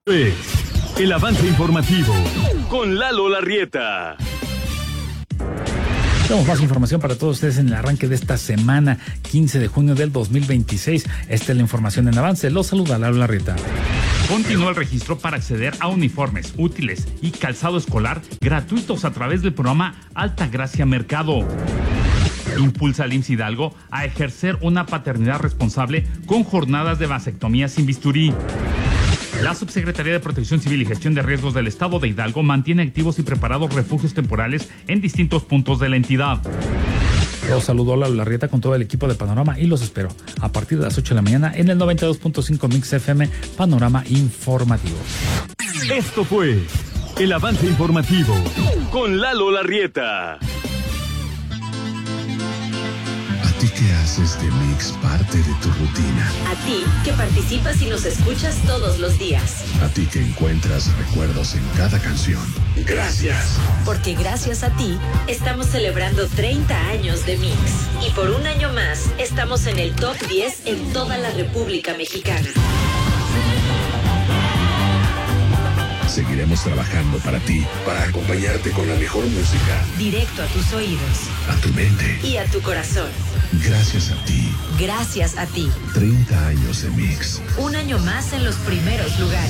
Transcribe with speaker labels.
Speaker 1: El avance informativo con Lalo Larrieta.
Speaker 2: Tenemos más información para todos ustedes en el arranque de esta semana, 15 de junio del 2026. Esta es la información en avance. Los saluda Lalo Larrieta.
Speaker 3: Continúa el registro para acceder a uniformes, útiles y calzado escolar gratuitos a través del programa Alta Gracia Mercado. Impulsa al IMSS Hidalgo a ejercer una paternidad responsable con jornadas de vasectomía sin bisturí. La Subsecretaría de Protección Civil y Gestión de Riesgos del Estado de Hidalgo mantiene activos y preparados refugios temporales en distintos puntos de la entidad.
Speaker 2: Los saludó Lalo Larrieta con todo el equipo de Panorama y los espero a partir de las 8 de la mañana en el 92.5 Mix FM Panorama Informativo.
Speaker 1: Esto fue el avance informativo con Lalo Larrieta.
Speaker 4: ¿A ti que haces de Mix parte de tu rutina?
Speaker 5: A ti que participas y nos escuchas todos los días.
Speaker 4: A ti que encuentras recuerdos en cada canción. Gracias.
Speaker 5: Porque gracias a ti estamos celebrando 30 años de Mix. Y por un año más estamos en el top 10 en toda la República Mexicana.
Speaker 4: Seguiremos trabajando para ti, para acompañarte con la mejor música.
Speaker 5: Directo a tus oídos.
Speaker 4: A tu mente.
Speaker 5: Y a tu corazón.
Speaker 4: Gracias a ti.
Speaker 5: Gracias a ti.
Speaker 4: 30 años de Mix.
Speaker 5: Un año más en los primeros lugares.